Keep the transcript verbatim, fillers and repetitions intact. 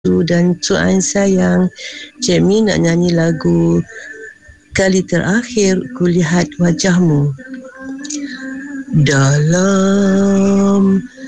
dan Tuan sayang, Cik Mi nak nyanyi lagu Kali Terakhir Kulihat Wajahmu. Dalam